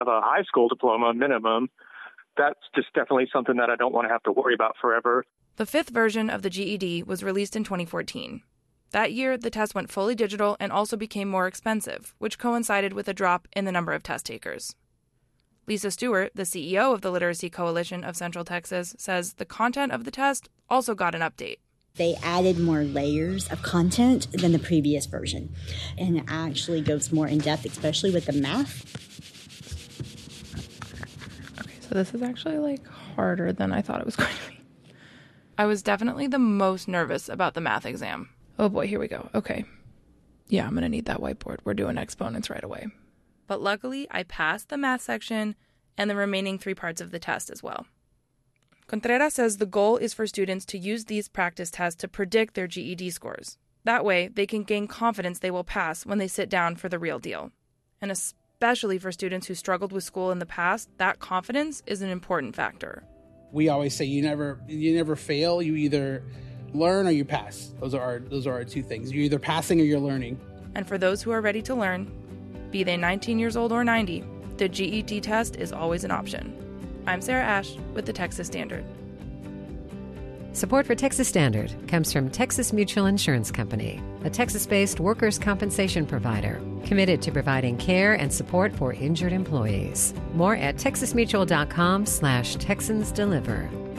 have a high school diploma minimum. That's just definitely something that I don't want to have to worry about forever. The fifth version of the GED was released in 2014. That year, the test went fully digital and also became more expensive, which coincided with a drop in the number of test takers. Lisa Stewart, the CEO of the Literacy Coalition of Central Texas, says the content of the test also got an update. They added more layers of content than the previous version, and it actually goes more in depth, especially with the math. Okay, so this is actually harder than I thought it was going to be. I was definitely the most nervous about the math exam. Oh boy, here we go. Okay. Yeah, I'm going to need that whiteboard. We're doing exponents right away. But luckily, I passed the math section and the remaining 3 parts of the test as well. Contreras says the goal is for students to use these practice tests to predict their GED scores. That way, they can gain confidence they will pass when they sit down for the real deal. And especially for students who struggled with school in the past, that confidence is an important factor. We always say you never fail. You either learn or you pass. Those are our 2 things. You're either passing or you're learning. And for those who are ready to learn, be they 19 years old or 90, the GED test is always an option. I'm Sarah Ash with the Texas Standard. Support for Texas Standard comes from Texas Mutual Insurance Company, a Texas-based workers' compensation provider committed to providing care and support for injured employees. More at texasmutual.com/TexansDeliver.